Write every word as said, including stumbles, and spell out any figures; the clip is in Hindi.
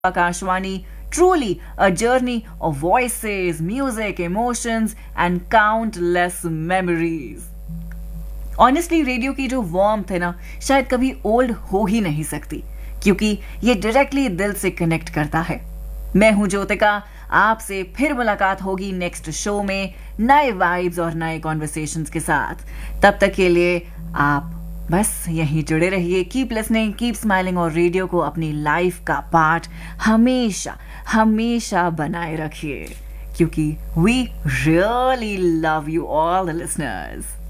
Akashwani, truly a journey of voices, music, emotions, and countless memories. Honestly radio की जो वार्मथ है ना, शायद कभी ओल्ड हो ही नहीं सकती, क्योंकि ये डायरेक्टली दिल से कनेक्ट करता है। मैं हूं ज्योतिका, आपसे फिर मुलाकात होगी नेक्स्ट शो में नए वाइब्स और नए कॉन्वर्सेशंस के साथ। तब तक के लिए आप बस यहीं जुड़े रहिए, कीप लिसनिंग, कीप स्माइलिंग और रेडियो को अपनी लाइफ का पार्ट हमेशा हमेशा बनाए रखिए, क्योंकि we really love you all the listeners.